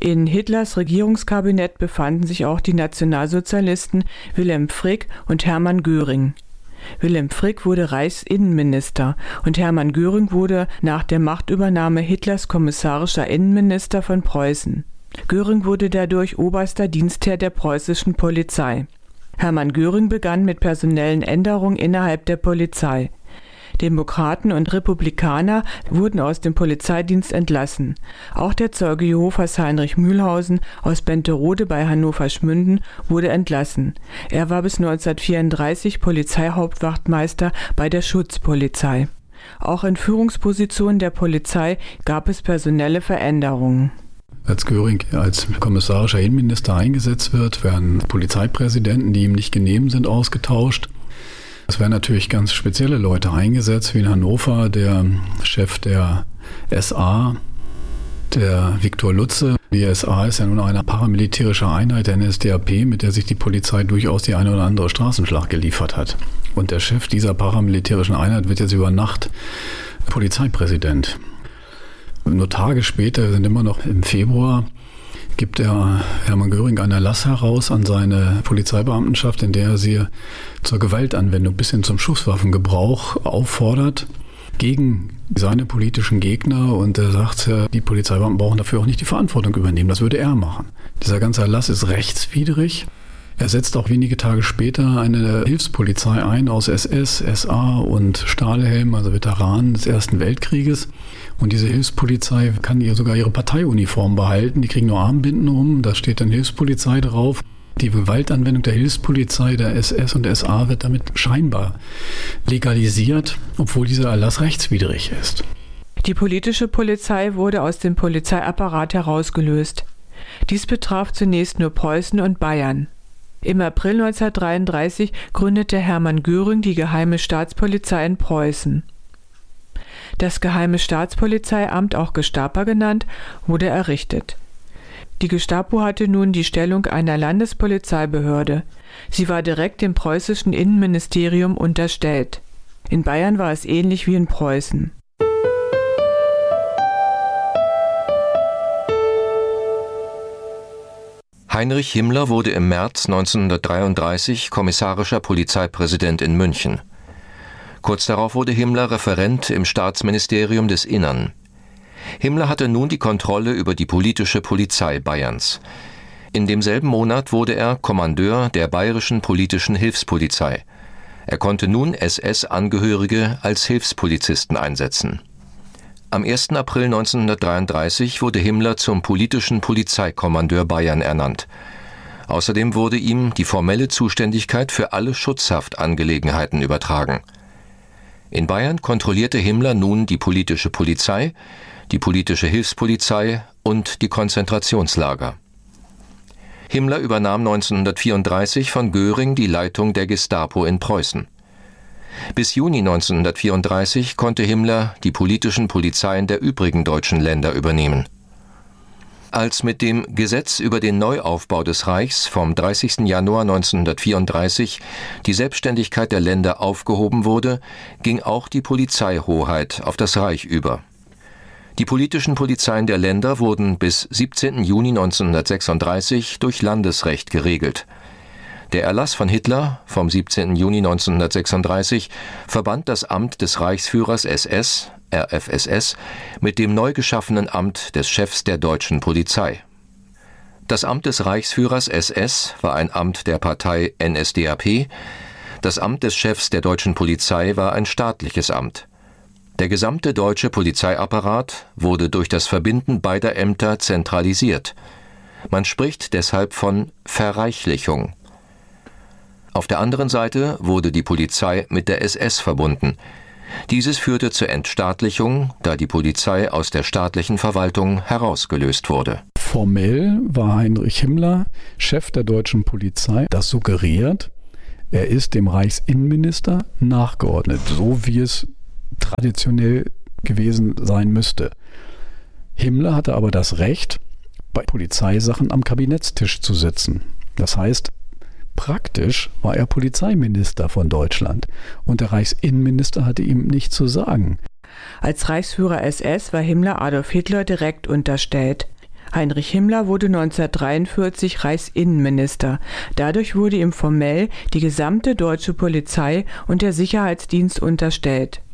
In Hitlers Regierungskabinett befanden sich auch die Nationalsozialisten Wilhelm Frick und Hermann Göring. Wilhelm Frick wurde Reichsinnenminister und Hermann Göring wurde nach der Machtübernahme Hitlers kommissarischer Innenminister von Preußen. Göring wurde dadurch oberster Dienstherr der preußischen Polizei. Hermann Göring begann mit personellen Änderungen innerhalb der Polizei. Demokraten und Republikaner wurden aus dem Polizeidienst entlassen. Auch der Zeuge Jehovas Heinrich Mühlhausen aus Benterode bei Hannover-Schmünden wurde entlassen. Er war bis 1934 Polizeihauptwachtmeister bei der Schutzpolizei. Auch in Führungspositionen der Polizei gab es personelle Veränderungen. Als Göring als kommissarischer Innenminister eingesetzt wird, werden Polizeipräsidenten, die ihm nicht genehm sind, ausgetauscht. Es werden natürlich ganz spezielle Leute eingesetzt, wie in Hannover der Chef der SA, der Viktor Lutze. Die SA ist ja nun eine paramilitärische Einheit der NSDAP, mit der sich die Polizei durchaus die eine oder andere Straßenschlacht geliefert hat. Und der Chef dieser paramilitärischen Einheit wird jetzt über Nacht Polizeipräsident. Nur Tage später, wir sind immer noch im Februar, gibt der Hermann Göring einen Erlass heraus an seine Polizeibeamtenschaft, in der er sie zur Gewaltanwendung bis hin zum Schusswaffengebrauch auffordert gegen seine politischen Gegner, und er sagt, die Polizeibeamten brauchen dafür auch nicht die Verantwortung übernehmen, das würde er machen. Dieser ganze Erlass ist rechtswidrig. Er setzt auch wenige Tage später eine Hilfspolizei ein aus SS, SA und Stahlhelm, also Veteranen des Ersten Weltkrieges. Und diese Hilfspolizei kann sogar ihre Parteiuniform behalten. Die kriegen nur Armbinden um, da steht dann Hilfspolizei drauf. Die Gewaltanwendung der Hilfspolizei, der SS und SA wird damit scheinbar legalisiert, obwohl dieser Erlass rechtswidrig ist. Die politische Polizei wurde aus dem Polizeiapparat herausgelöst. Dies betraf zunächst nur Preußen und Bayern. Im April 1933 gründete Hermann Göring die Geheime Staatspolizei in Preußen. Das Geheime Staatspolizeiamt, auch Gestapo genannt, wurde errichtet. Die Gestapo hatte nun die Stellung einer Landespolizeibehörde. Sie war direkt dem preußischen Innenministerium unterstellt. In Bayern war es ähnlich wie in Preußen. Heinrich Himmler wurde im März 1933 kommissarischer Polizeipräsident in München. Kurz darauf wurde Himmler Referent im Staatsministerium des Innern. Himmler hatte nun die Kontrolle über die politische Polizei Bayerns. In demselben Monat wurde er Kommandeur der Bayerischen Politischen Hilfspolizei. Er konnte nun SS-Angehörige als Hilfspolizisten einsetzen. Am 1. April 1933 wurde Himmler zum politischen Polizeikommandeur Bayern ernannt. Außerdem wurde ihm die formelle Zuständigkeit für alle Schutzhaftangelegenheiten übertragen. In Bayern kontrollierte Himmler nun die politische Polizei, die politische Hilfspolizei und die Konzentrationslager. Himmler übernahm 1934 von Göring die Leitung der Gestapo in Preußen. Bis Juni 1934 konnte Himmler die politischen Polizeien der übrigen deutschen Länder übernehmen. Als mit dem Gesetz über den Neuaufbau des Reichs vom 30. Januar 1934 die Selbstständigkeit der Länder aufgehoben wurde, ging auch die Polizeihoheit auf das Reich über. Die politischen Polizeien der Länder wurden bis 17. Juni 1936 durch Landesrecht geregelt. Der Erlass von Hitler vom 17. Juni 1936 verband das Amt des Reichsführers SS, RFSS, mit dem neu geschaffenen Amt des Chefs der deutschen Polizei. Das Amt des Reichsführers SS war ein Amt der Partei NSDAP, das Amt des Chefs der deutschen Polizei war ein staatliches Amt. Der gesamte deutsche Polizeiapparat wurde durch das Verbinden beider Ämter zentralisiert. Man spricht deshalb von Verreichlichung. Auf der anderen Seite wurde die Polizei mit der SS verbunden. Dieses führte zur Entstaatlichung, da die Polizei aus der staatlichen Verwaltung herausgelöst wurde. Formell war Heinrich Himmler Chef der deutschen Polizei. Das suggeriert, er ist dem Reichsinnenminister nachgeordnet, so wie es traditionell gewesen sein müsste. Himmler hatte aber das Recht, bei Polizeisachen am Kabinettstisch zu sitzen. Das heißt, praktisch war er Polizeiminister von Deutschland und der Reichsinnenminister hatte ihm nichts zu sagen. Als Reichsführer SS war Himmler Adolf Hitler direkt unterstellt. Heinrich Himmler wurde 1943 Reichsinnenminister. Dadurch wurde ihm formell die gesamte deutsche Polizei und der Sicherheitsdienst unterstellt.